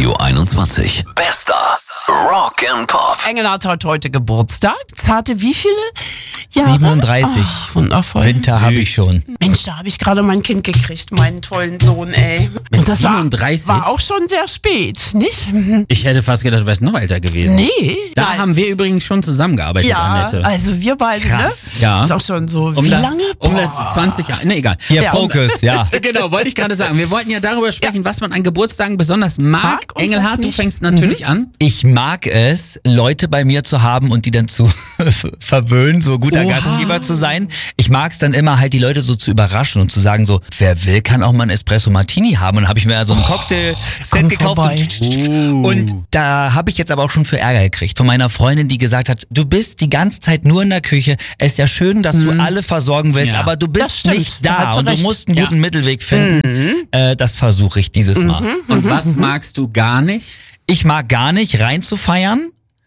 Radio 21. Bester Rock and Pop. Engelhardt hat heute Geburtstag. Zarte wie viele Jahre? 37. Wundervoll. Winter habe ich schon. Mensch, da habe ich gerade mein Kind gekriegt, meinen tollen Sohn, ey. Mit 37? War auch schon sehr spät, nicht? Ich hätte fast gedacht, du wärst noch älter gewesen. Nee. Da nein. haben wir übrigens schon zusammengearbeitet, Ja, Annette. also wir beide, Krass, ne? ja. Ist auch schon so, wie lange? Um das 20 Jahre, ne, egal. Hier, Ja, Focus, ja. Genau, wollte ich gerade sagen. Wir wollten ja darüber sprechen, was man an Geburtstagen besonders mag. Mag und was Engelhardt, du nicht. fängst natürlich an. Ich mag es, Leute bei mir zu haben und die dann zu verwöhnen, so guter Gastgeber zu sein. Ich mag es dann immer halt, die Leute so zu überraschen und zu sagen so, wer will, kann auch mal einen Espresso Martini haben. Und dann habe ich mir so ein Cocktail-Set komm gekauft. vorbei. Und da habe ich jetzt aber auch schon für Ärger gekriegt von meiner Freundin, die gesagt hat, du bist die ganze Zeit nur in der Küche. Es ist ja schön, dass du alle versorgen willst, Ja. aber du Das bist stimmt, nicht da hat da sie und du recht. musst einen guten Mittelweg finden. Das versuche ich dieses Mal. Und was magst du gar nicht? Ich mag gar nicht reinzufeiern.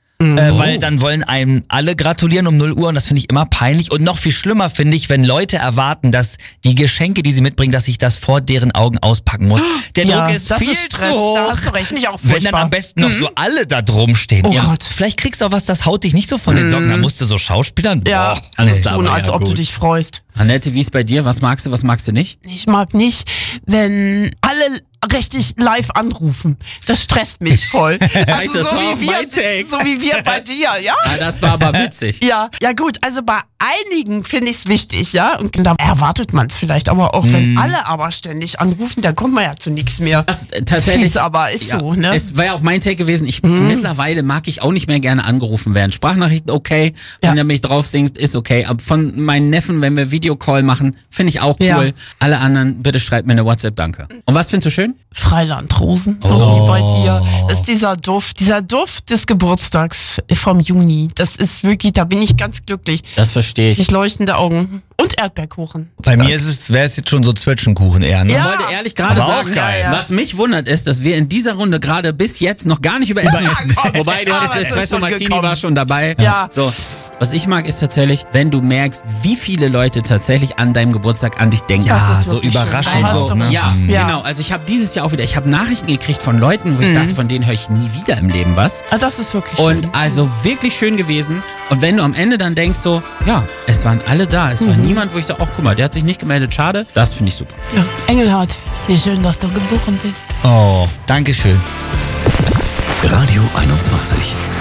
Weil dann wollen einem alle gratulieren um 0 Uhr und das finde ich immer peinlich. Und noch viel schlimmer finde ich, wenn Leute erwarten, dass die Geschenke, die sie mitbringen, dass ich das vor deren Augen auspacken muss. Der Ja, Druck ist das viel ist Stress, zu hoch. da hast du recht, nicht auch Wenn furchtbar. dann am besten noch so alle da drum stehen. Oh Ja, Gott. vielleicht kriegst du auch was, das haut dich nicht so von den Socken. Da musst du so Schauspielern. Ja, alles tun, dabei, als ja, ob du gut. dich freust. Annette, wie ist bei dir? Was magst du nicht? Ich mag nicht, wenn alle richtig live anrufen. Das stresst mich voll. Also Das war auch mein Take. so wie wir bei dir, ja? Ja, das war aber witzig. Ja, ja gut, also bei einigen finde ich es wichtig, ja, und da erwartet man es vielleicht, aber auch wenn alle aber ständig anrufen, dann kommt man ja zu nichts mehr. Das tatsächlich, Fies, aber ist so, ne? Es war ja auch mein Take gewesen. Mittlerweile mag ich auch nicht mehr gerne angerufen werden. Sprachnachrichten okay, wenn Ja. du mich drauf singst, ist okay. Aber von meinen Neffen, wenn wir Videocall machen, finde ich auch cool. Ja. Alle anderen, bitte schreibt mir eine WhatsApp, danke. Und was findest du schön? Freilandrosen, so wie bei dir. Das ist dieser Duft des Geburtstags vom Juni. Das ist wirklich, da bin ich ganz glücklich. Das verstehe ich. Nicht leuchtende Augen. Und Erdbeerkuchen. Bei mir wäre es jetzt schon so Zwetschgenkuchen eher, ne? Ich Ja. wollte ehrlich gerade Aber auch sagen, geil. Ja. was mich wundert ist, dass wir in dieser Runde gerade bis jetzt noch gar nicht über Essen reden. Wobei, du hattest Aber es ist Espresso schon Martini, gekommen. war schon dabei. Ja. So, was ich mag ist tatsächlich, wenn du merkst, wie viele Leute tatsächlich an deinem Geburtstag an dich denken. Das ist so wirklich schön. überraschend Da hast so, du ne? recht. Ja, Ja. genau. Also ich habe dieses Jahr auch wieder, ich habe Nachrichten gekriegt von Leuten, wo ich dachte, von denen höre ich nie wieder im Leben was. Ah, das ist wirklich Und schön. also wirklich schön gewesen. Und wenn du am Ende dann denkst so, ja, es waren alle da. Es war niemand, wo ich so, ach guck mal, der hat sich nicht gemeldet, schade. Das finde ich super. Ja. Engelhardt, wie schön, dass du geboren bist. Oh, Dankeschön. Radio 21.